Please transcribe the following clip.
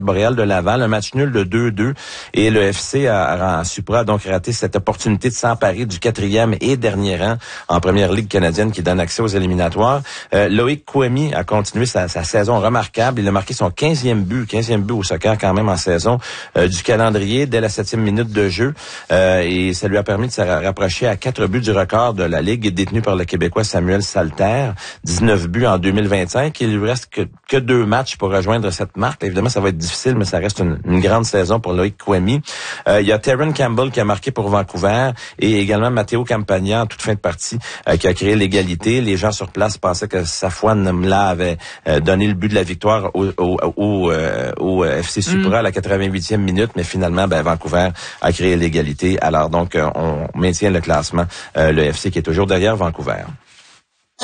Boréal de Laval, un match nul de 2-2 et le FC Supra a donc raté cette opportunité de s'emparer du 4e et dernier rang en première ligue canadienne qui donne accès aux éliminatoires. Loïc Kouemi a continué sa saison remarquable. Il a marqué son 15e but au soccer quand même en saison du calendrier dès la 7e minute de jeu et ça lui a permis de se rapprocher à 4 buts du record de la ligue détenu par le Québécois Samuel Salter, 19 buts en 2025. Il lui reste que 2 matchs pour rejoindre cette marque. Évidemment, ça va être difficile, mais ça reste une grande saison pour Loïc Kouemi. Il y a Terran Campbell qui a marqué pour Vancouver et également Matteo Campagna en toute fin de partie qui a créé l'égalité. Les gens sur place pensaient que Safwan Mla avait donné le but de la victoire au FC Supra à la 88e minute, mais finalement, Vancouver a créé l'égalité. Alors donc, on maintient le classement, le FC qui est toujours derrière Vancouver.